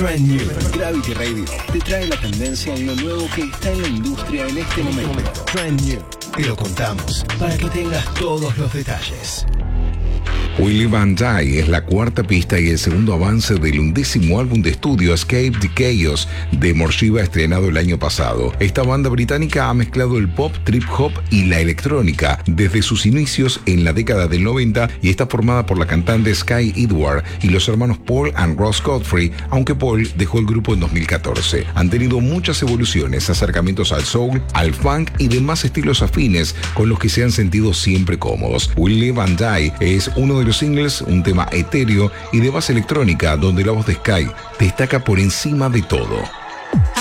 Trend New. Gravity Radio te trae la tendencia en lo nuevo que está en la industria en este momento. Trend New. Te lo contamos para que tengas todos los detalles. We Live and Die es la cuarta pista y el segundo avance del 11º álbum de estudio Escape the Chaos de Morshiva, estrenado el año pasado. Esta banda británica ha mezclado el pop, trip hop y la electrónica desde sus inicios en la década del 90 y está formada por la cantante Sky Edward y los hermanos Paul and Ross Godfrey, aunque Paul dejó el grupo en 2014. Han tenido muchas evoluciones, acercamientos al soul, al funk y demás estilos afines con los que se han sentido siempre cómodos. We Live and Die es uno de los singles, un tema etéreo y de base electrónica donde la voz de Sky destaca por encima de todo.